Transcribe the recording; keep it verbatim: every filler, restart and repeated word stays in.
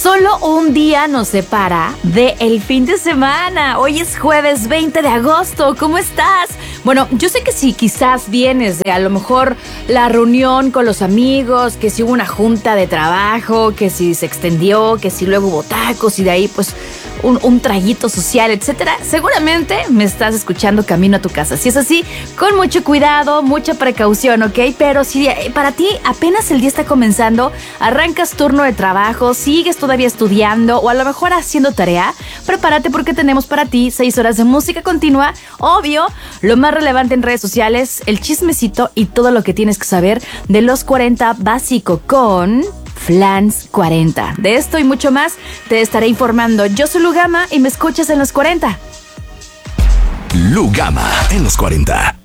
Solo un día nos separa del fin de semana. Hoy es jueves veinte de agosto. ¿Cómo estás? Bueno, yo sé que si quizás vienes de a lo mejor la reunión con los amigos, que si hubo una junta de trabajo, que si se extendió, que si luego hubo tacos y de ahí pues un, un traguito social, etcétera. Seguramente me estás escuchando camino a tu casa. Si es así, con mucho cuidado, mucha precaución, ¿ok? Pero si para ti apenas el día está comenzando, arrancas turno de trabajo, sigues todavía estudiando o a lo mejor haciendo tarea, prepárate porque tenemos para ti seis horas de música continua, obvio, lo más relevante en redes sociales, el chismecito y todo lo que tienes que saber de los cuarenta básico con Flans cuarenta. De esto y mucho más te estaré informando. Yo soy Lugama y me escuchas en los cuarenta. Lugama en los cuarenta.